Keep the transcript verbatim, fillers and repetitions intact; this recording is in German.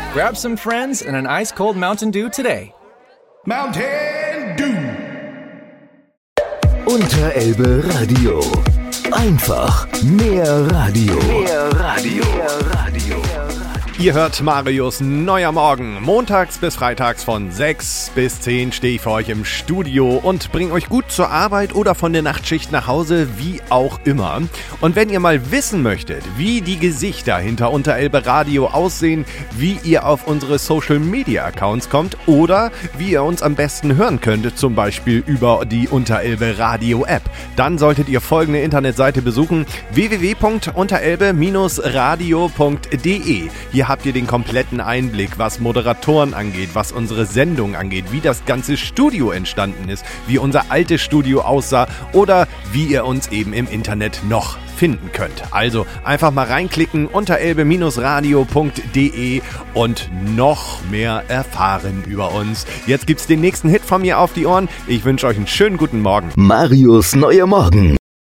Grab some friends and an ice-cold Mountain Dew today. Mountain Dew. Unterelbe Radio. Einfach mehr Radio. Mehr Radio. Mehr Radio. Ihr hört Marius Neuer Morgen. Montags bis freitags von sechs bis zehn stehe ich für euch im Studio und bringe euch gut zur Arbeit oder von der Nachtschicht nach Hause, wie auch immer. Und wenn ihr mal wissen möchtet, wie die Gesichter hinter Unterelbe Radio aussehen, wie ihr auf unsere Social Media Accounts kommt oder wie ihr uns am besten hören könnt, zum Beispiel über die Unterelbe Radio App, dann solltet ihr folgende Internetseite besuchen: w w w punkt unterelbe radio punkt d e. Hier habt ihr den kompletten Einblick, was Moderatoren angeht, was unsere Sendung angeht, wie das ganze Studio entstanden ist, wie unser altes Studio aussah oder wie ihr uns eben im Internet noch finden könnt. Also einfach mal reinklicken, unterelbe radio punkt d e und noch mehr erfahren über uns. Jetzt gibt's den nächsten Hit von mir auf die Ohren. Ich wünsche euch einen schönen guten Morgen. Marius Neuer Morgen.